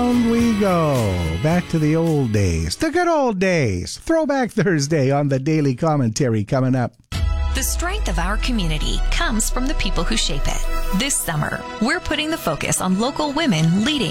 On we go. Back to the old days. The good old days. Throwback Thursday on the Daily Commentary coming up. The strength of our community comes from the people who shape it. This summer, we're putting the focus on local women leading